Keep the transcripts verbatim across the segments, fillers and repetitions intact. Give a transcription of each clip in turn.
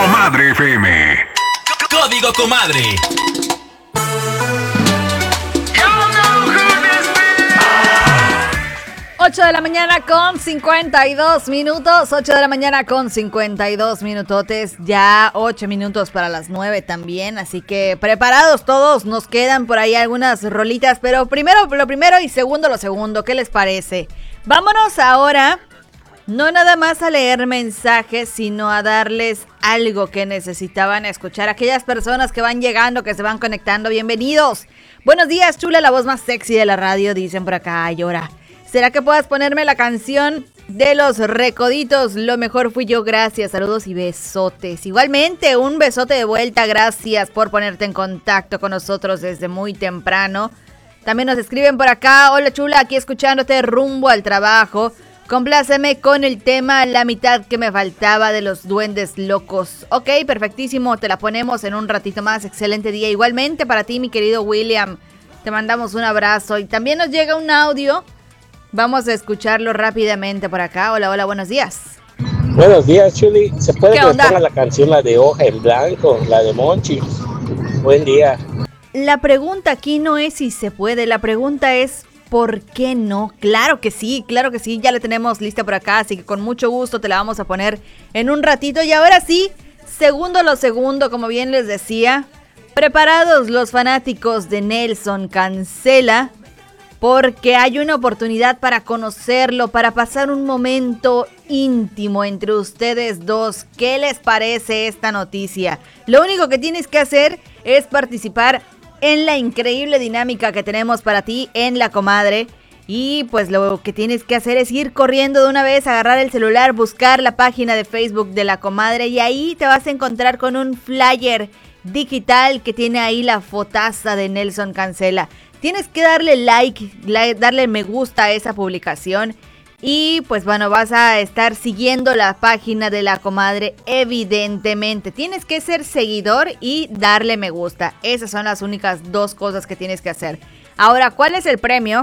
Comadre F M. Código Comadre. ocho de la mañana con cincuenta y dos minutos, ocho de la mañana con cincuenta y dos minutotes, ya ocho minutos para las nueve también, así que preparados todos, nos quedan por ahí algunas rolitas, pero primero lo primero y segundo lo segundo, ¿qué les parece? Vámonos ahora, no nada más a leer mensajes, sino a darles algo que necesitaban escuchar, aquellas personas que van llegando, que se van conectando, bienvenidos. Buenos días, chula, la voz más sexy de la radio, dicen por acá, llora. ¿Será que puedas ponerme la canción de Los Recoditos? Lo mejor fui yo, gracias, saludos y besotes. Igualmente, un besote de vuelta, gracias por ponerte en contacto con nosotros desde muy temprano. También nos escriben por acá, hola chula, aquí escuchándote rumbo al trabajo. Compláceme con el tema La mitad que me faltaba de Los Duendes Locos. Ok, perfectísimo, te la ponemos en un ratito más, excelente día. Igualmente para ti, mi querido William, te mandamos un abrazo. Y también nos llega un audio. Vamos a escucharlo rápidamente por acá. Hola, hola, buenos días. Buenos días, Chuli. ¿Se puede ¿Qué cantar onda? la canción, la de Hoja en Blanco, la de Monchi? Buen día. La pregunta aquí no es si se puede, la pregunta es ¿por qué no? Claro que sí, claro que sí, ya la tenemos lista por acá, así que con mucho gusto te la vamos a poner en un ratito. Y ahora sí, segundo lo segundo, como bien les decía, preparados los fanáticos de Nelson Cancela, porque hay una oportunidad para conocerlo, para pasar un momento íntimo entre ustedes dos. ¿Qué les parece esta noticia? Lo único que tienes que hacer es participar en la increíble dinámica que tenemos para ti en La Comadre. Y pues lo que tienes que hacer es ir corriendo de una vez, agarrar el celular, buscar la página de Facebook de La Comadre y ahí te vas a encontrar con un flyer digital que tiene ahí la fotaza de Nelson Cancela. Tienes que darle like, like, darle me gusta a esa publicación y pues bueno, vas a estar siguiendo la página de La Comadre evidentemente. Tienes que ser seguidor y darle me gusta. Esas son las únicas dos cosas que tienes que hacer. Ahora, ¿cuál es el premio?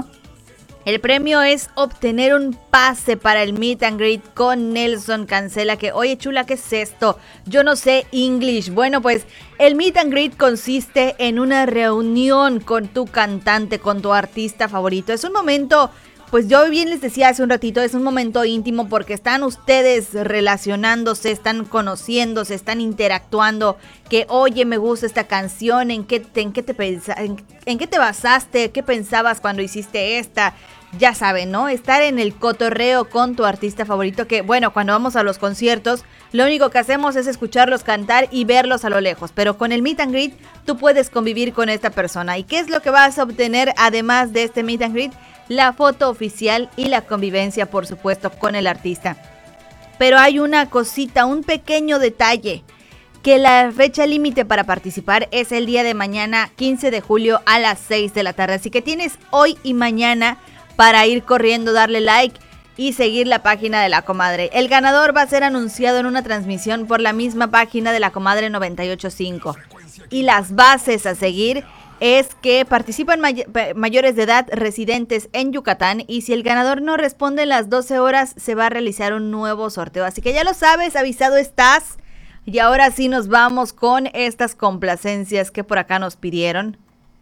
El premio es obtener un pase para el Meet and Greet con Nelson Cancela, que, oye chula, ¿qué es esto? Yo no sé English. Bueno, pues el Meet and Greet consiste en una reunión con tu cantante, con tu artista favorito. Es un momento, pues yo bien les decía hace un ratito, es un momento íntimo porque están ustedes relacionándose, están conociéndose, están interactuando, que oye, me gusta esta canción, ¿en qué te, en qué te, pensa, en, en qué te basaste? ¿Qué pensabas cuando hiciste esta? Ya saben, ¿no? Estar en el cotorreo con tu artista favorito, que bueno, cuando vamos a los conciertos, lo único que hacemos es escucharlos cantar y verlos a lo lejos, pero con el Meet and Greet tú puedes convivir con esta persona. ¿Y qué es lo que vas a obtener además de este Meet and Greet? La foto oficial y la convivencia, por supuesto, con el artista. Pero hay una cosita, un pequeño detalle, que la fecha límite para participar es el día de mañana, quince de julio a las seis de la tarde. Así que tienes hoy y mañana para ir corriendo, darle like y seguir la página de La Comadre. El ganador va a ser anunciado en una transmisión por la misma página de La Comadre noventa y ocho punto cinco. Y las bases a seguir es que participan may- mayores de edad residentes en Yucatán y si el ganador no responde en las doce horas se va a realizar un nuevo sorteo. Así que ya lo sabes, avisado estás. Y ahora sí nos vamos con estas complacencias que por acá nos pidieron.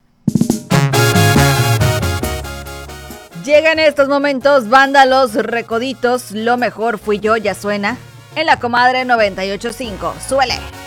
Llegan estos momentos, banda Los Recoditos, Lo Mejor Fui Yo, ya suena en La Comadre noventa y ocho punto cinco. ¡Súbele!